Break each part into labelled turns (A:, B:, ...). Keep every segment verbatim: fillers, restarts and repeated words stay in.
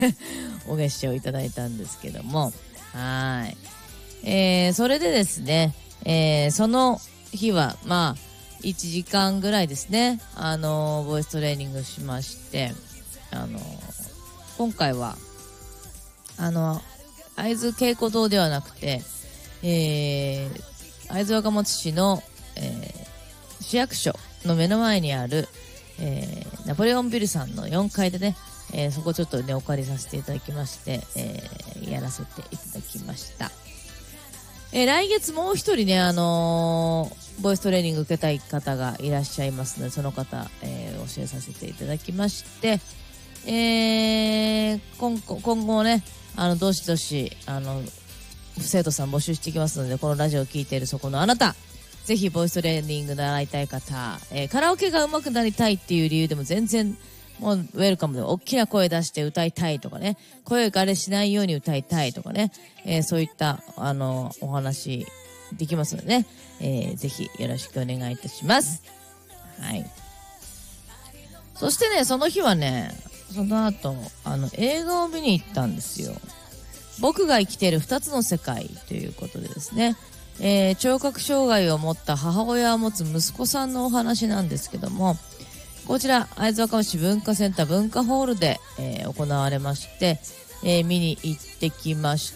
A: お月謝をいただいたんですけども、はい。えー、それでですね、えー、その日は、まあ、いちじかんぐらいですね、あのー、ボイストレーニングしまして、あのー、今回は、あの、会津稽古堂ではなくて、えー、会津若松市の、えー、市役所の目の前にある、えー、ナポレオンビルさんのよんかいでね、えー、そこちょっとねお借りさせていただきまして、えー、やらせていただきました。えー、来月もう一人ね、あのー、ボイストレーニング受けたい方がいらっしゃいますので、その方、えー、教えさせていただきまして、えー、今後、今後ね、あの、どしどし、あの、生徒さん募集していきますので、このラジオを聞いているそこのあなた、ぜひボイストレーニング習いたい方、えー、カラオケが上手くなりたいっていう理由でも全然、もうウェルカムで、大きな声出して歌いたいとかね、声がれしないように歌いたいとかね、えー、そういった、あの、お話できますのでね、えー、ぜひよろしくお願いいたします。はい。そしてね、その日はね、その後、あの、映画を見に行ったんですよ。僕が生きている二つの世界ということでですね、えー、聴覚障害を持った母親を持つ息子さんのお話なんですけども、こちら、会津若松市文化センター文化ホールで、えー、行われまして、えー、見に行ってきました。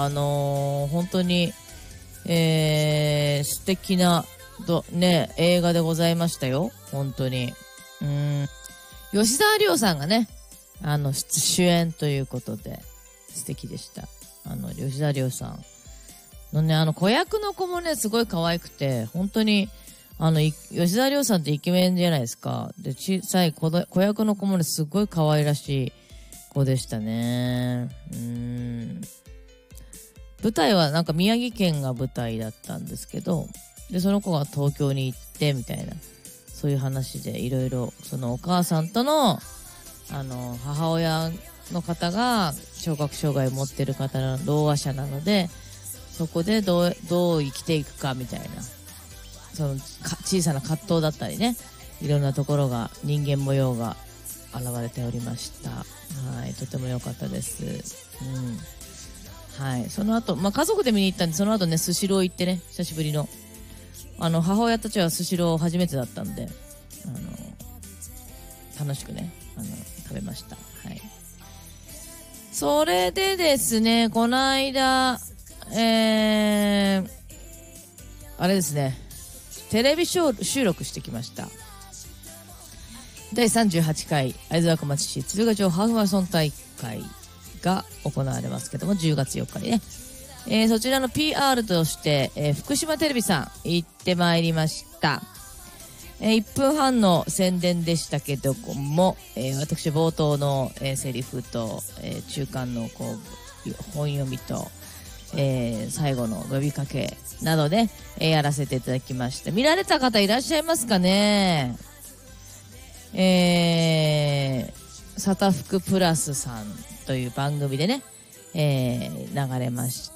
A: あのー、本当に、えー、素敵など、ね、映画でございましたよ。本当に。うーん。吉沢亮さんがね、あの、主演ということで、素敵でした。あの、吉沢亮さんのね、あの、子役の子もね、すごい可愛くて、本当に、あの、吉沢亮さんってイケメンじゃないですか。で、小さい子子役の子もね、すごい可愛らしい子でしたね。うーん。舞台はなんか宮城県が舞台だったんですけど、で、その子が東京に行って、みたいな。そういう話でいろいろ、そのお母さんとの、あの、母親の方が聴覚障害を持ってる方のろう話者なので、そこでどう、どう生きていくかみたいな、その小さな葛藤だったりね、いろんなところが、人間模様が現れておりました。はい、とても良かったです。うん。はい、その後、まあ、家族で見に行ったんで、その後ね、スシロー行ってね、久しぶりの。あの、母親たちはスシロー初めてだったんで、あの、楽しくね、あの、食べました。はい。それでですね、この間、えー、あれですね、テレビ収録してきました。だいさんじゅうはちかい会津若松市鶴ヶ城ハーフマラソン大会が行われますけども、じゅうがつよっかにね、えー、そちらの ピーアール として、えー、福島テレビさん行ってまいりました。えー、いっぷんはんの宣伝でしたけども、えー、私冒頭の、えー、セリフと、えー、中間のこう本読みと、えー、最後の呼びかけなどで、えー、やらせていただきました。見られた方いらっしゃいますかね。えー、サタフクプラスさんという番組でね、えー、流れました。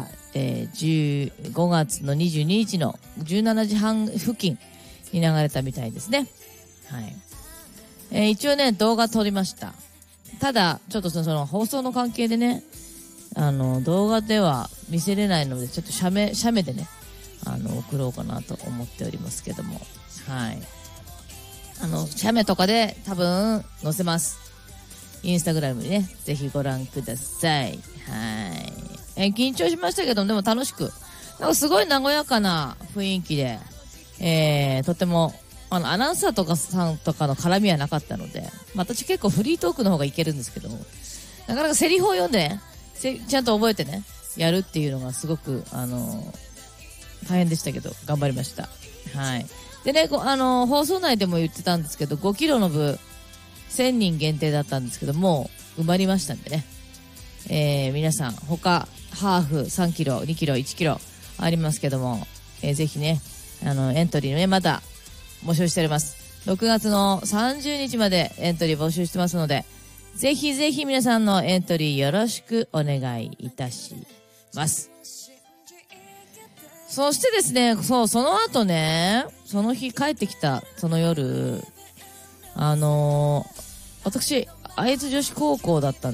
A: えー、ごがつのにじゅうににちのじゅうしちじはん付近に流れたみたいですね。はい。えー、一応ね、動画撮りました。ただ、ちょっとその、その放送の関係でね、あの、動画では見せれないので、ちょっと写メ、写メでね、あの、送ろうかなと思っておりますけども。はい。あの、写メとかで多分載せます。インスタグラムにね、ぜひご覧ください。はい。えー、緊張しましたけど、でも楽しく。なんかすごい和やかな雰囲気で、えー、とても、あの、アナウンサーとかさんとかの絡みはなかったので、まあ、私結構フリートークの方がいけるんですけど、なかなかセリフを読んでね、ちゃんと覚えてね、やるっていうのがすごく、あのー、大変でしたけど、頑張りました。はい。でね、あのー、放送内でも言ってたんですけど、ごキロの部、せんにん限定だったんですけど、もう埋まりましたんでね。えー、皆さん、他、ハーフさんキロ、にキロ、いちキロありますけども、えー、ぜひね、あの、エントリーね、まだ募集しております。ろくがつのさんじゅうにちまでエントリー募集してますので、ぜひぜひ皆さんのエントリーよろしくお願いいたします。そしてですね、そう、その後ね、その日帰ってきた、その夜、あのー、私、 会津女子高校だったん